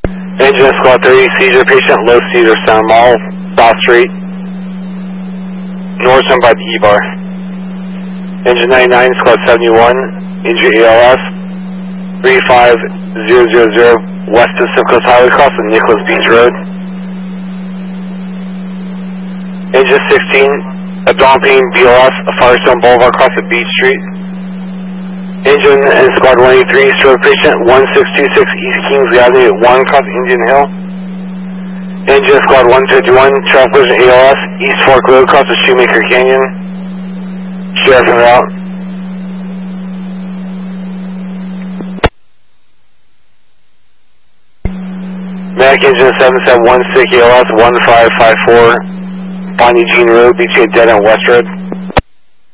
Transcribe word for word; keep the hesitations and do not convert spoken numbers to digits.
Engine Squad thirty, seizure patient, low seizure, Center Mall, South Street, Nordstrom by the E-Bar. Engine ninety-nine, Squad seventy-one, injury A L S, three five zero zero zero, west of Simcoe Highway, across the Nicholas Beach Road. Engine sixteen, abdominal pain, B L S, Firestone Boulevard, across the Beach Street. Engine and Squad one eighty-three, stroke patient, one six two six East Kingsley Avenue, one across Indian Hill. Engine Squad one fifty-one, traffic collision A L S, East Fork Road, across the Shoemaker Canyon. Sheriff en route. Medic engine seven seven one six A L S, one five five four, Bonnie Jean Road, between Dead and West Road.